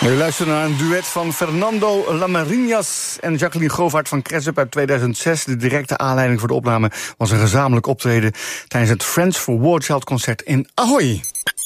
We luisteren naar een duet van Fernando Lamariñas en Jacqueline Govaert van Cressup uit 2006. De directe aanleiding voor de opname was een gezamenlijk optreden tijdens het Friends for War Child concert in Ahoy.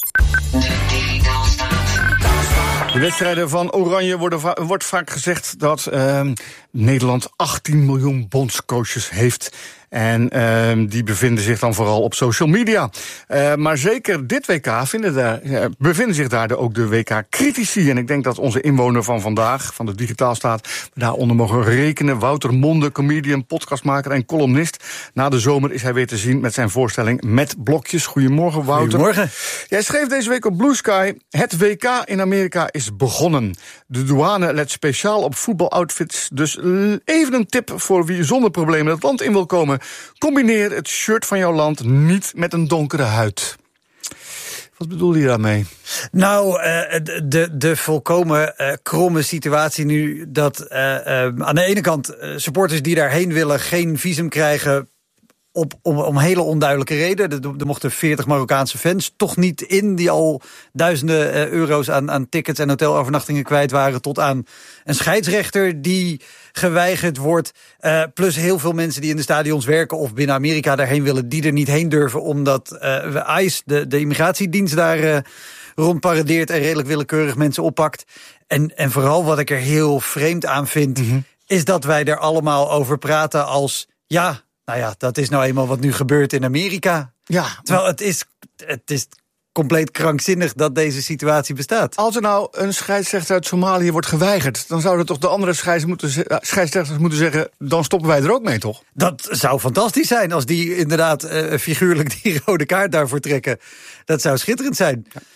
De wedstrijden van Oranje wordt vaak gezegd dat Nederland 18 miljoen bondscoaches heeft. En die bevinden zich dan vooral op social media. Maar zeker dit WK bevinden zich daar ook de WK-critici. En ik denk dat onze inwoner van vandaag, van de Digitaalstaat, daaronder mogen rekenen. Wouter Monde, comedian, podcastmaker en columnist. Na de zomer is hij weer te zien met zijn voorstelling Met Blokjes. Goedemorgen, Wouter. Goedemorgen. Jij schreef deze week op Blue Sky: het WK in Amerika is begonnen. De douane let speciaal op voetbaloutfits. Dus even een tip voor wie zonder problemen het land in wil komen. Combineer het shirt van jouw land niet met een donkere huid. Wat bedoel je daarmee? Nou, de volkomen kromme situatie nu dat aan de ene kant supporters die daarheen willen geen visum krijgen om hele onduidelijke reden. Er mochten 40 Marokkaanse fans toch niet in, die al duizenden euro's aan tickets en hotelovernachtingen kwijt waren, tot aan een scheidsrechter die geweigerd wordt. Plus heel veel mensen die in de stadions werken of binnen Amerika daarheen willen, die er niet heen durven, omdat ICE, de immigratiedienst daar rondparadeert en redelijk willekeurig mensen oppakt. En vooral wat ik er heel vreemd aan vind, is dat wij er allemaal over praten als, ja, nou ja, dat is nou eenmaal wat nu gebeurt in Amerika. Ja. Terwijl het is compleet krankzinnig dat deze situatie bestaat. Als er nou een scheidsrechter uit Somalië wordt geweigerd, dan zouden toch de andere scheidsrechters moeten zeggen, dan stoppen wij er ook mee, toch? Dat zou fantastisch zijn als die inderdaad figuurlijk die rode kaart daarvoor trekken. Dat zou schitterend zijn. Ja.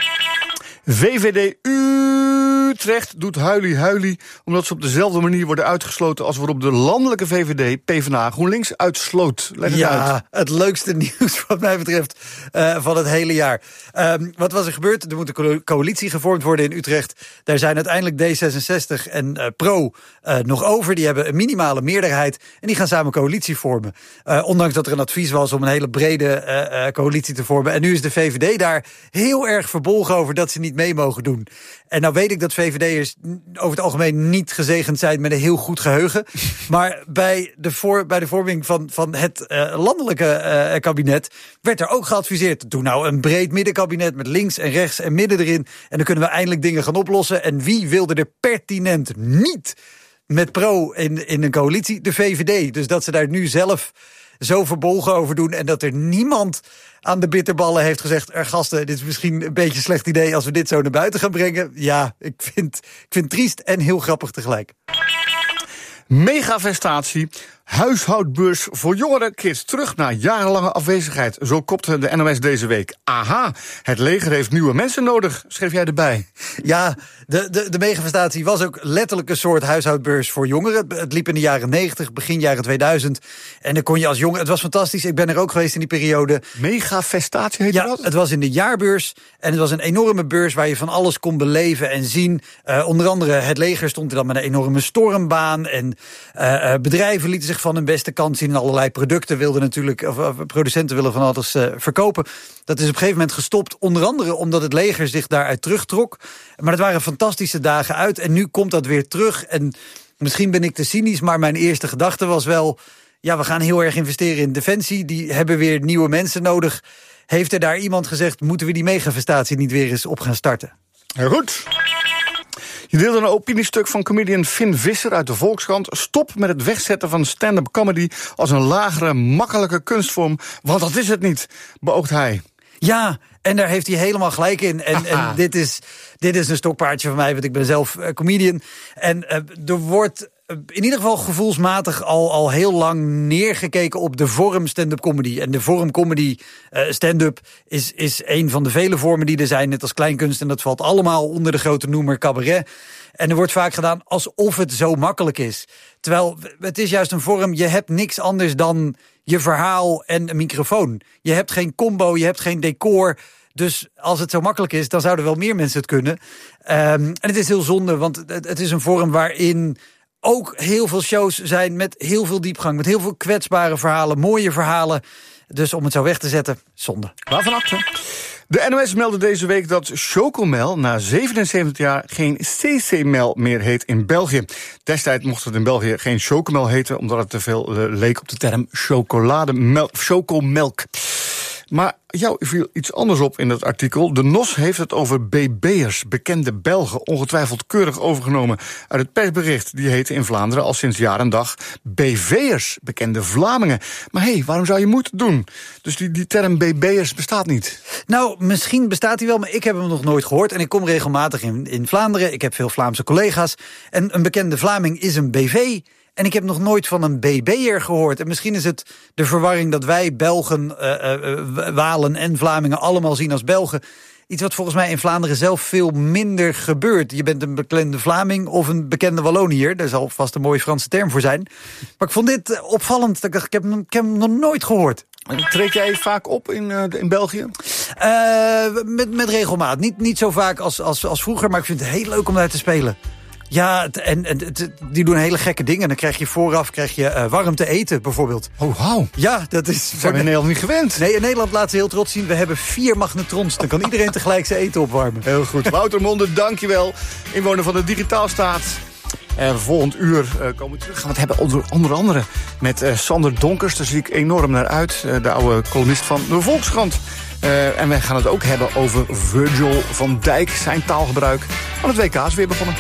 VVD Utrecht doet huilie, omdat ze op dezelfde manier worden uitgesloten als waarop de landelijke VVD PvdA GroenLinks uitsloot. Leg het uit. Het leukste nieuws wat mij betreft van het hele jaar. Wat was er gebeurd? Er moet een coalitie gevormd worden in Utrecht. Daar zijn uiteindelijk D66 en Pro nog over. Die hebben een minimale meerderheid en die gaan samen coalitie vormen. Ondanks dat er een advies was om een hele brede coalitie te vormen. En nu is de VVD daar heel erg verbolgen over dat ze niet mee mogen doen. En nou weet ik dat VVD'ers over het algemeen niet gezegend zijn met een heel goed geheugen. Maar bij de vorming van het landelijke kabinet werd er ook geadviseerd: doe nou een breed middenkabinet met links en rechts en midden erin. En dan kunnen we eindelijk dingen gaan oplossen. En wie wilde er pertinent niet met Pro in een coalitie? De VVD. Dus dat ze daar nu zelf zo verbolgen over doen en dat er niemand aan de bitterballen heeft gezegd: gasten, dit is misschien een beetje een slecht idee als we dit zo naar buiten gaan brengen. Ja, ik vind het triest en heel grappig tegelijk. Megafestatie. Huishoudbeurs voor jongeren keert terug na jarenlange afwezigheid. Zo kopte de NOS deze week. Aha, het leger heeft nieuwe mensen nodig, schreef jij erbij. Ja, de megafestatie was ook letterlijk een soort huishoudbeurs voor jongeren. Het liep in de jaren 90, begin jaren 2000. En dan kon je als jongen, het was fantastisch, ik ben er ook geweest in die periode. Megafestatie heette dat? Ja, het was in de jaarbeurs. En het was een enorme beurs waar je van alles kon beleven en zien. Onder andere het leger stond er dan met een enorme stormbaan. En bedrijven lieten zich van hun beste kant zien. En allerlei producten wilden natuurlijk, of producenten willen van alles verkopen. Dat is op een gegeven moment gestopt. Onder andere omdat het leger zich daaruit terugtrok. Maar het waren fantastische dagen uit. En nu komt dat weer terug. En misschien ben ik te cynisch, maar mijn eerste gedachte was wel: ja, we gaan heel erg investeren in defensie. Die hebben weer nieuwe mensen nodig. Heeft er daar iemand gezegd, moeten we die megafestatie niet weer eens op gaan starten? Heel goed. Je deelde een opiniestuk van comedian Finn Visser uit de Volkskrant. Stop met het wegzetten van stand-up comedy als een lagere, makkelijke kunstvorm, want dat is het niet, beoogt hij. Ja, en daar heeft hij helemaal gelijk in. En dit is een stokpaardje van mij, want ik ben zelf comedian. En er wordt in ieder geval gevoelsmatig al heel lang neergekeken op de vorm stand-up comedy. En de vorm comedy stand-up is een van de vele vormen die er zijn, net als kleinkunst. En dat valt allemaal onder de grote noemer cabaret. En er wordt vaak gedaan alsof het zo makkelijk is. Terwijl het is juist een vorm, je hebt niks anders dan je verhaal en een microfoon. Je hebt geen combo, je hebt geen decor. Dus als het zo makkelijk is, dan zouden wel meer mensen het kunnen. En het is heel zonde, want het is een vorm waarin ook heel veel shows zijn met heel veel diepgang, met heel veel kwetsbare verhalen, mooie verhalen. Dus om het zo weg te zetten, zonde. Waarvan acte? De NOS meldde deze week dat Chocomel na 77 jaar geen CC-mel meer heet in België. Destijds mocht het in België geen Chocomel heten, omdat het te veel leek op de term chocomelk. Maar jou viel iets anders op in dat artikel. De NOS heeft het over BB'ers, bekende Belgen, ongetwijfeld keurig overgenomen uit het persbericht. Die heten in Vlaanderen al sinds jaar en dag BV'ers, bekende Vlamingen. Maar waarom zou je moeten doen? Dus die term BB'ers bestaat niet. Nou, misschien bestaat hij wel, maar ik heb hem nog nooit gehoord. En ik kom regelmatig in Vlaanderen. Ik heb veel Vlaamse collega's. En een bekende Vlaming is een BV. En ik heb nog nooit van een BB'er gehoord. En misschien is het de verwarring dat wij Belgen, Walen en Vlamingen allemaal zien als Belgen. Iets wat volgens mij in Vlaanderen zelf veel minder gebeurt. Je bent een bekende Vlaming of een bekende Walloniër. Daar zal vast een mooie Franse term voor zijn. Maar ik vond dit opvallend. Ik dacht, ik heb hem nog nooit gehoord. Treed jij vaak op in België? Met regelmaat. Niet zo vaak als vroeger, maar ik vind het heel leuk om daar te spelen. Ja, die doen hele gekke dingen. Dan krijg je vooraf warm te eten, bijvoorbeeld. Oh, wauw. Ja, dat is... Zijn we in Nederland niet gewend? Nee, in Nederland laten ze heel trots zien. We hebben 4 magnetrons. Dan kan iedereen tegelijk zijn eten opwarmen. Heel goed. Wouter Monde, dankjewel. Inwoner van de Digitaalstaat. Volgend uur komen we terug. Gaan we het hebben onder andere met Sander Donkers. Daar zie ik enorm naar uit. De oude columnist van de Volkskrant. En wij gaan het ook hebben over Virgil van Dijk. Zijn taalgebruik. Want het WK is weer begonnen.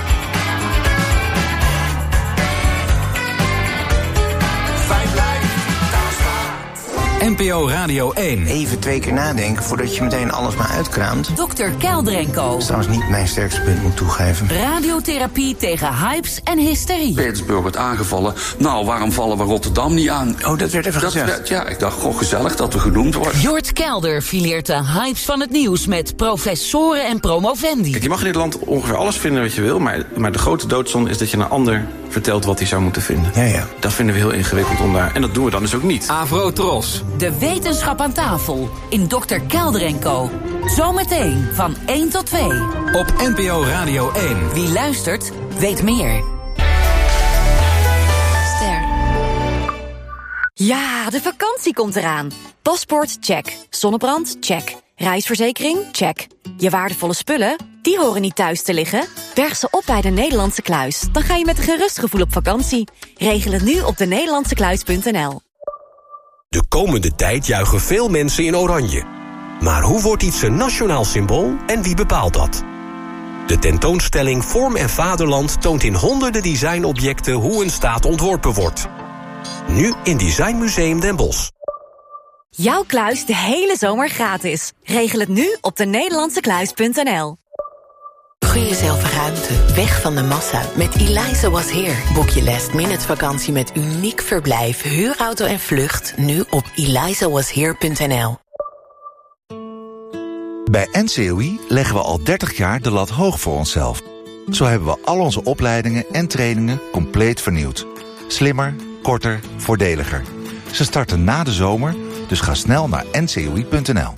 NPO Radio 1. Even 2 keer nadenken voordat je meteen alles maar uitkraamt. Dr. Kelder & Co. Dat is trouwens niet mijn sterkste punt, moet toegeven. Radiotherapie tegen hypes en hysterie. Petersburg werd aangevallen. Nou, waarom vallen we Rotterdam niet aan? Oh, dat werd even gezegd. Ik dacht, gezellig dat we genoemd worden. Jort Kelder fileert de hypes van het nieuws met professoren en promovendi. Kijk, je mag in dit land ongeveer alles vinden wat je wil, maar de grote doodzonde is dat je een ander vertelt wat hij zou moeten vinden. Ja. Dat vinden we heel ingewikkeld om daar. En dat doen we dan dus ook niet. Avro Tros. De wetenschap aan tafel in Dr. Kelder & Co. Zometeen van 1 tot 2. Op NPO Radio 1. Wie luistert, weet meer. Ster. Ja, de vakantie komt eraan. Paspoort, check. Zonnebrand, check. Reisverzekering, check. Je waardevolle spullen, die horen niet thuis te liggen. Berg ze op bij de Nederlandse Kluis. Dan ga je met een gerust gevoel op vakantie. Regel het nu op denederlandsekluis.nl. De komende tijd juichen veel mensen in oranje. Maar hoe wordt iets een nationaal symbool en wie bepaalt dat? De tentoonstelling Vorm en Vaderland toont in honderden designobjecten hoe een staat ontworpen wordt. Nu in Designmuseum Den Bosch. Jouw kluis de hele zomer gratis. Regel het nu op denederlandsekluis.nl. Gun jezelf ruimte, weg van de massa. Met Eliza Was Here. Boek je last-minute vakantie met uniek verblijf, huurauto en vlucht. Nu op elizawashere.nl. Bij NCOI leggen we al 30 jaar de lat hoog voor onszelf. Zo hebben we al onze opleidingen en trainingen compleet vernieuwd. Slimmer, korter, voordeliger. Ze starten na de zomer, dus ga snel naar ncoi.nl.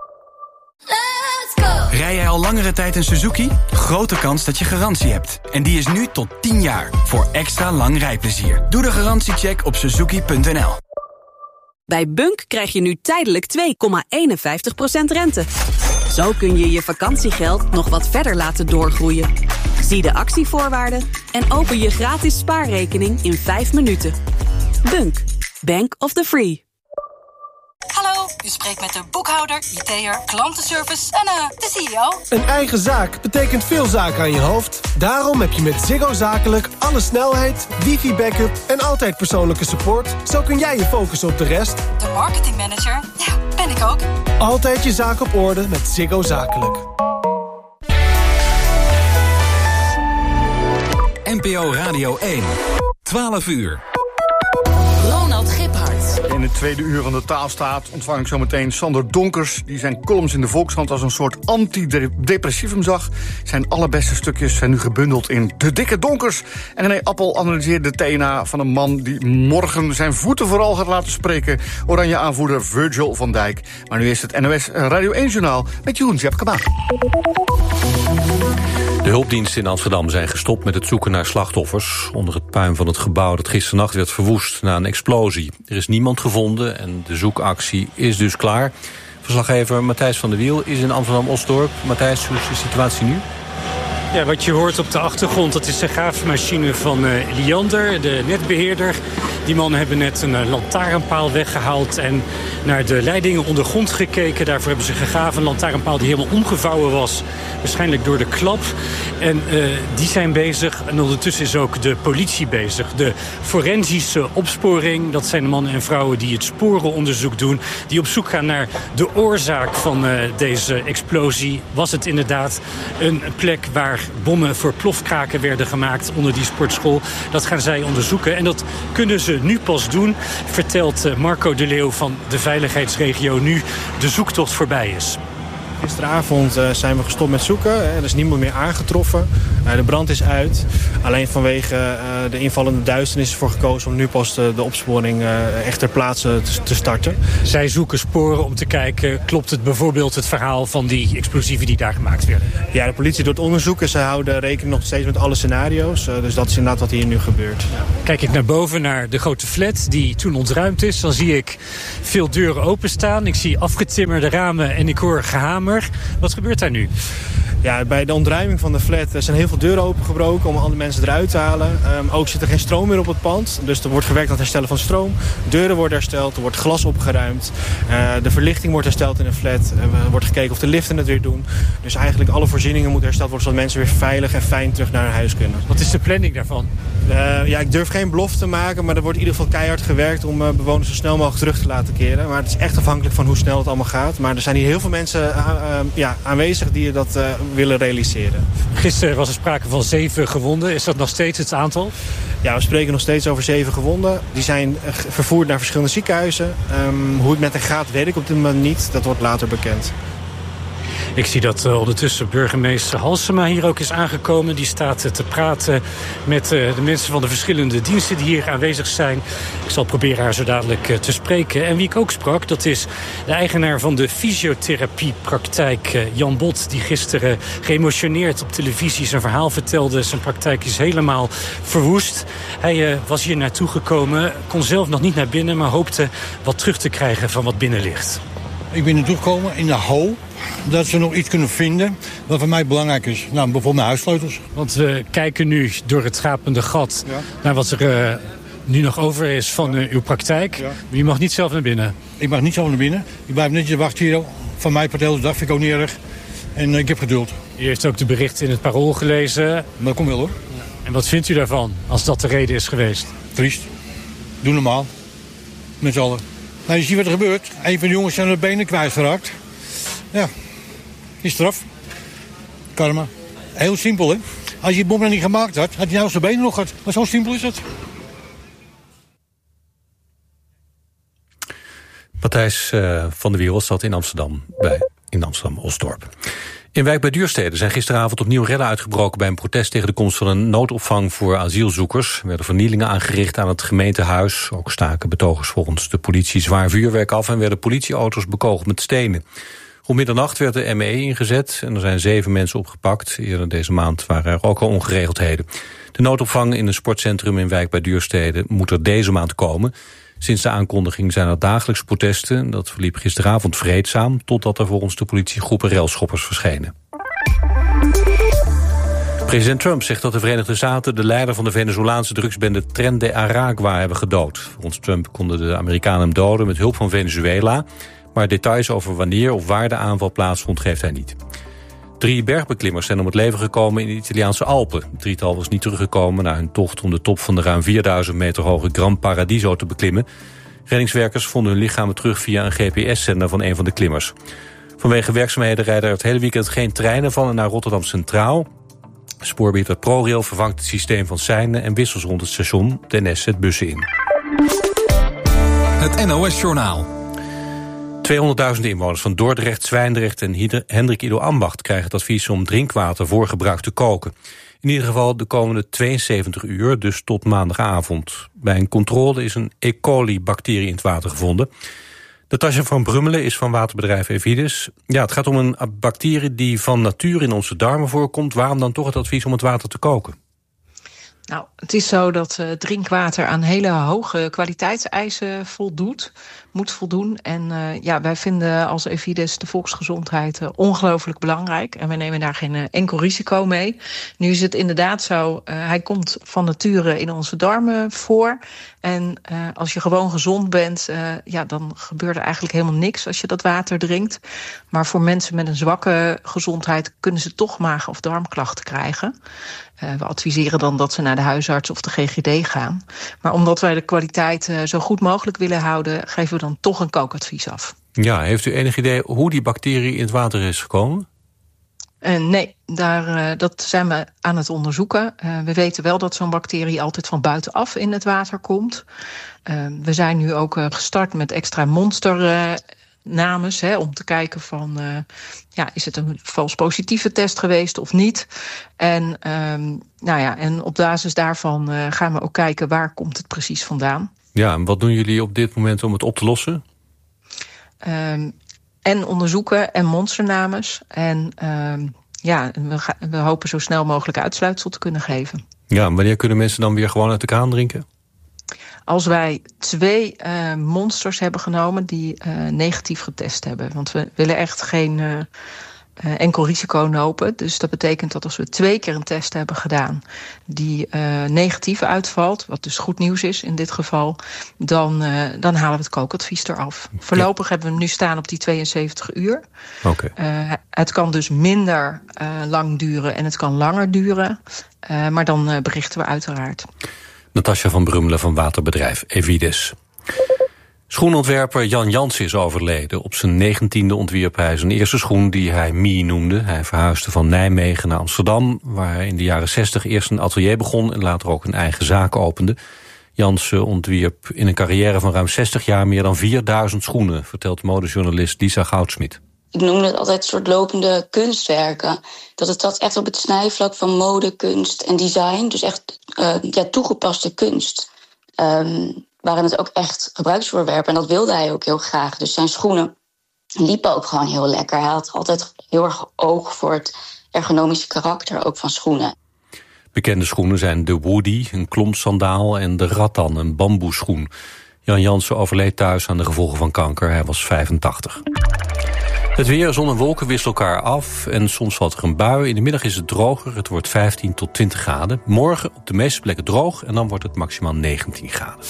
Rij jij al langere tijd een Suzuki? Grote kans dat je garantie hebt. En die is nu tot 10 jaar. Voor extra lang rijplezier. Doe de garantiecheck op suzuki.nl. Bij Bunk krijg je nu tijdelijk 2,51% rente. Zo kun je je vakantiegeld nog wat verder laten doorgroeien. Zie de actievoorwaarden en open je gratis spaarrekening in 5 minuten. Bunk. Bank of the Free. Hallo, u spreekt met de boekhouder, IT'er, klantenservice en de CEO. Een eigen zaak betekent veel zaken aan je hoofd. Daarom heb je met Ziggo Zakelijk alle snelheid, wifi-backup en altijd persoonlijke support. Zo kun jij je focussen op de rest. De marketingmanager, ja, ben ik ook. Altijd je zaak op orde met Ziggo Zakelijk. NPO Radio 1. 12 uur. Ronald Giphart. In het tweede uur van de Taalstaat ontvang ik zometeen Sander Donkers, die zijn columns in de Volkskrant als een soort antidepressivum zag. Zijn allerbeste stukjes zijn nu gebundeld in De Dikke Donkers. En René Appel analyseert de DNA van een man die morgen zijn voeten vooral gaat laten spreken. Oranje aanvoerder Virgil van Dijk. Maar nu is het NOS Radio 1-journaal met Jeroen Tjepkema. De hulpdiensten in Amsterdam zijn gestopt met het zoeken naar slachtoffers. Onder het puin van het gebouw dat gisternacht werd verwoest na een explosie. Er is niemand gevonden en de zoekactie is dus klaar. Verslaggever Matthijs van der Wiel is in Amsterdam-Osdorp. Matthijs, hoe is de situatie nu? Ja, wat je hoort op de achtergrond, dat is de graafmachine van Liander, de netbeheerder. Die mannen hebben net een lantaarnpaal weggehaald en naar de leidingen ondergrond gekeken. Daarvoor hebben ze gegraven, een lantaarnpaal die helemaal omgevouwen was. Waarschijnlijk door de klap. En die zijn bezig. En ondertussen is ook de politie bezig. De forensische opsporing, dat zijn de mannen en vrouwen die het sporenonderzoek doen. Die op zoek gaan naar de oorzaak van deze explosie. Was het inderdaad een plek waar bommen voor plofkraken werden gemaakt onder die sportschool? Dat gaan zij onderzoeken. En dat kunnen ze nu pas doen, vertelt Marco de Leeuw van de veiligheidsregio, nu de zoektocht voorbij is. Gisteravond zijn we gestopt met zoeken. Er is niemand meer aangetroffen. De brand is uit. Alleen vanwege de invallende duisternis is ervoor gekozen om nu pas de opsporing echt ter plaatse te starten. Zij zoeken sporen om te kijken, klopt het bijvoorbeeld het verhaal van die explosieven die daar gemaakt werden? Ja, de politie doet onderzoek en ze houden rekening nog steeds met alle scenario's. Dus dat is inderdaad wat hier nu gebeurt. Kijk ik naar boven, naar de grote flat die toen ontruimd is, dan zie ik veel deuren openstaan. Ik zie afgetimmerde ramen en ik hoor gehamer. Wat gebeurt daar nu? Ja, bij de ontruiming van de flat zijn heel veel deuren opengebroken om alle mensen eruit te halen. Ook zit er geen stroom meer op het pand. Dus er wordt gewerkt aan het herstellen van stroom. Deuren worden hersteld, er wordt glas opgeruimd. De verlichting wordt hersteld in een flat. Er wordt gekeken of de liften het weer doen. Dus eigenlijk alle voorzieningen moeten hersteld worden zodat mensen weer veilig en fijn terug naar hun huis kunnen. Wat is de planning daarvan? Ja, ik durf geen belofte te maken, maar er wordt in ieder geval keihard gewerkt om bewoners zo snel mogelijk terug te laten keren. Maar het is echt afhankelijk van hoe snel het allemaal gaat. Maar er zijn hier heel veel mensen aanwezig die dat willen realiseren. Gisteren was er sprake van 7 gewonden. Is dat nog steeds het aantal? Ja, we spreken nog steeds over 7 gewonden. Die zijn vervoerd naar verschillende ziekenhuizen. Hoe het met hen gaat, weet ik op dit moment niet. Dat wordt later bekend. Ik zie dat ondertussen burgemeester Halsema hier ook is aangekomen. Die staat te praten met de mensen van de verschillende diensten die hier aanwezig zijn. Ik zal proberen haar zo dadelijk te spreken. En wie ik ook sprak, dat is de eigenaar van de fysiotherapiepraktijk, Jan Bot, die gisteren geëmotioneerd op televisie zijn verhaal vertelde. Zijn praktijk is helemaal verwoest. Hij was hier naartoe gekomen, kon zelf nog niet naar binnen, maar hoopte wat terug te krijgen van wat binnen ligt. Ik ben naartoe gekomen in de hoop dat ze nog iets kunnen vinden wat voor mij belangrijk is. Nou, bijvoorbeeld mijn huissleutels. Want we kijken nu door het gapende gat naar wat er nu nog over is van uw praktijk. Ja. Maar u mag niet zelf naar binnen. Ik mag niet zelf naar binnen. Ik blijf netjes wachten hier. Van mij per hele dag vind ik ook niet erg. En ik heb geduld. U heeft ook de berichten in het Parool gelezen. Dat komt wel hoor. En wat vindt u daarvan, als dat de reden is geweest? Triest. Doe normaal. Met z'n allen. Nou, je ziet wat er gebeurt. Een van de jongens zijn de benen kwijtgeraakt. Ja, is straf. Karma. Heel simpel, hè? Als je het bom niet gemaakt had, had hij nou zijn benen nog gehad. Maar zo simpel is het. Matthijs van der Wiel zat in Amsterdam, in Amsterdam-Osdorp. In wijk bij Duurstede zijn gisteravond opnieuw rellen uitgebroken bij een protest tegen de komst van een noodopvang voor asielzoekers. Er werden vernielingen aangericht aan het gemeentehuis. Ook staken betogers volgens de politie zwaar vuurwerk af en werden politieauto's bekogeld met stenen. Om middernacht werd de ME ingezet en er zijn 7 mensen opgepakt. Eerder deze maand waren er ook al ongeregeldheden. De noodopvang in een sportcentrum in wijk bij Duurstede moet er deze maand komen. Sinds de aankondiging zijn er dagelijks protesten. Dat verliep gisteravond vreedzaam, totdat er volgens de politie groepen relschoppers verschenen. President Trump zegt dat de Verenigde Staten de leider van de Venezolaanse drugsbende Tren de Aragua hebben gedood. Volgens Trump konden de Amerikanen hem doden met hulp van Venezuela. Maar details over wanneer of waar de aanval plaatsvond geeft hij niet. 3 bergbeklimmers zijn om het leven gekomen in de Italiaanse Alpen. Het drietal was niet teruggekomen na hun tocht om de top van de ruim 4000 meter hoge Gran Paradiso te beklimmen. Reddingswerkers vonden hun lichamen terug via een GPS-zender van een van de klimmers. Vanwege werkzaamheden rijden er het hele weekend geen treinen van en naar Rotterdam Centraal. Spoorbeheerder ProRail vervangt het systeem van seinen en wissels rond het station. De NS zet bussen in. Het NOS-journaal. 200.000 inwoners van Dordrecht, Zwijndrecht en Hendrik Ido Ambacht krijgen het advies om drinkwater voor gebruik te koken. In ieder geval de komende 72 uur, dus tot maandagavond. Bij een controle is een E. coli-bacterie in het water gevonden. Natasja van Brummelen is van waterbedrijf Evides. Ja, het gaat om een bacterie die van nature in onze darmen voorkomt. Waarom dan toch het advies om het water te koken? Nou, het is zo dat drinkwater aan hele hoge kwaliteitseisen moet voldoen. En wij vinden als Evides de volksgezondheid ongelooflijk belangrijk. En we nemen daar geen enkel risico mee. Nu is het inderdaad zo, hij komt van nature in onze darmen voor. En als je gewoon gezond bent, dan gebeurt er eigenlijk helemaal niks als je dat water drinkt. Maar voor mensen met een zwakke gezondheid kunnen ze toch maag- of darmklachten krijgen. We adviseren dan dat ze naar de huisarts of de GGD gaan. Maar omdat wij de kwaliteit zo goed mogelijk willen houden, geven we dan toch een kookadvies af. Ja, heeft u enig idee hoe die bacterie in het water is gekomen? Nee, dat zijn we aan het onderzoeken. We weten wel dat zo'n bacterie altijd van buitenaf in het water komt. We zijn nu ook gestart met extra monsternames, om te kijken van, is het een vals positieve test geweest of niet? En, en op basis daarvan gaan we ook kijken waar komt het precies vandaan. Ja, en wat doen jullie op dit moment om het op te lossen? En onderzoeken en monsternames. En we hopen zo snel mogelijk uitsluitsel te kunnen geven. Ja, en wanneer kunnen mensen dan weer gewoon uit de kraan drinken? Als wij 2 monsters hebben genomen die negatief getest hebben. Want we willen echt geen enkel risico lopen. Dus dat betekent dat als we 2 keer een test hebben gedaan die negatief uitvalt, wat dus goed nieuws is in dit geval, dan halen we het kookadvies eraf. Voorlopig hebben we hem nu staan op die 72 uur. Okay. Het kan dus minder lang duren en het kan langer duren. Maar dan berichten we uiteraard. Natasja van Brummelen van waterbedrijf Evides. Schoenontwerper Jan Jansen is overleden. Op zijn 19e ontwierp hij zijn eerste schoen die hij Mie noemde. Hij verhuisde van Nijmegen naar Amsterdam, waar hij in de jaren 60 eerst een atelier begon en later ook een eigen zaak opende. Jansen ontwierp in een carrière van ruim 60 jaar meer dan 4000 schoenen, vertelt modejournalist Lisa Goudsmit. Ik noemde het altijd een soort lopende kunstwerken. Dat het zat echt op het snijvlak van mode, kunst en design. Dus echt toegepaste kunst. Waren het ook echt gebruiksvoorwerpen. En dat wilde hij ook heel graag. Dus zijn schoenen liepen ook gewoon heel lekker. Hij had altijd heel erg oog voor het ergonomische karakter ook van schoenen. Bekende schoenen zijn de Woody, een klompsandaal, en de Rattan, een bamboeschoen. Jan Jansen overleed thuis aan de gevolgen van kanker. Hij was 85. Het weer, zon en wolken wisselen elkaar af en soms valt er een bui. In de middag is het droger, het wordt 15 tot 20 graden. Morgen op de meeste plekken droog en dan wordt het maximaal 19 graden.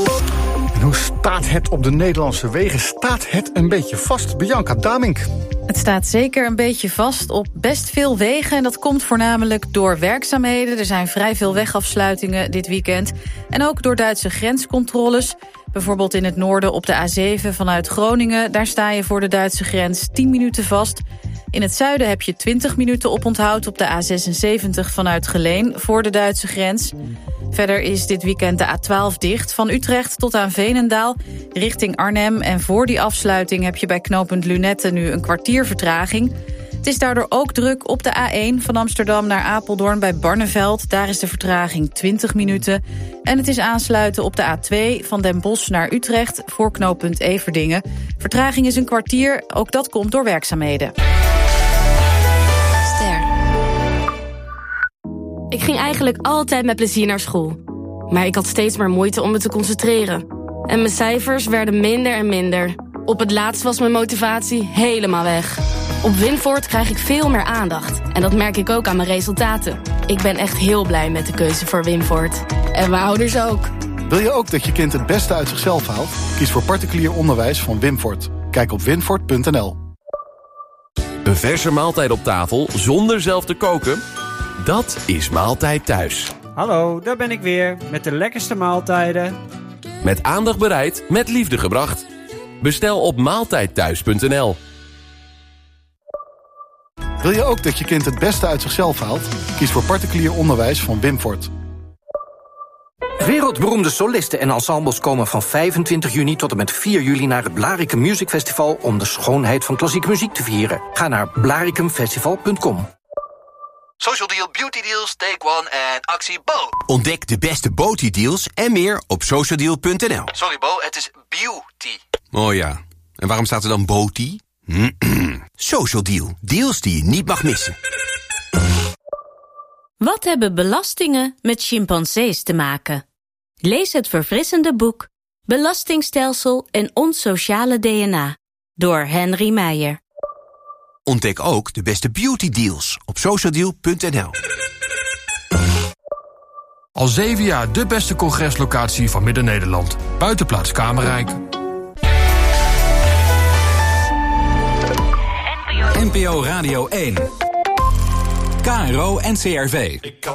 En hoe staat het op de Nederlandse wegen? Staat het een beetje vast? Bianca Damink. Het staat zeker een beetje vast op best veel wegen. En dat komt voornamelijk door werkzaamheden. Er zijn vrij veel wegafsluitingen dit weekend. En ook door Duitse grenscontroles. Bijvoorbeeld in het noorden op de A7 vanuit Groningen. Daar sta je voor de Duitse grens 10 minuten vast. In het zuiden heb je 20 minuten oponthoud op de A76 vanuit Geleen voor de Duitse grens. Verder is dit weekend de A12 dicht, van Utrecht tot aan Veenendaal, richting Arnhem. En voor die afsluiting heb je bij knooppunt Lunette nu een kwartier vertraging. Het is daardoor ook druk op de A1 van Amsterdam naar Apeldoorn bij Barneveld. Daar is de vertraging 20 minuten. En het is aansluiten op de A2 van Den Bosch naar Utrecht voor knooppunt Everdingen. Vertraging is een kwartier, ook dat komt door werkzaamheden. Ik ging eigenlijk altijd met plezier naar school. Maar ik had steeds maar moeite om me te concentreren. En mijn cijfers werden minder en minder. Op het laatst was mijn motivatie helemaal weg. Op Winvoort krijg ik veel meer aandacht. En dat merk ik ook aan mijn resultaten. Ik ben echt heel blij met de keuze voor Winvoort. En mijn ouders ook. Wil je ook dat je kind het beste uit zichzelf haalt? Kies voor particulier onderwijs van Winvoort. Kijk op winvoort.nl. Een verse maaltijd op tafel zonder zelf te koken? Dat is Maaltijd Thuis. Hallo, daar ben ik weer met de lekkerste maaltijden. Met aandacht bereid, met liefde gebracht. Bestel op maaltijdthuis.nl. Wil je ook dat je kind het beste uit zichzelf haalt? Kies voor particulier onderwijs van Winvoort. Wereldberoemde solisten en ensembles komen van 25 juni tot en met 4 juli naar het Blaricum Music Festival om de schoonheid van klassieke muziek te vieren. Ga naar blaricumfestival.com. Social Deal, Beauty Deals, Take One en actie Bo. Ontdek de beste beauty deals en meer op socialdeal.nl. Sorry Bo, het is beauty. Oh ja, en waarom staat er dan beauty? Social Deal, deals die je niet mag missen. Wat hebben belastingen met chimpansees te maken? Lees het verfrissende boek Belastingstelsel en ons sociale DNA door Henry Meijer. Ontdek ook de beste beauty deals op socialdeal.nl. Al 7 jaar de beste congreslocatie van Midden-Nederland. Buitenplaats Kamerrijk. NPO Radio 1. KRO NCRV.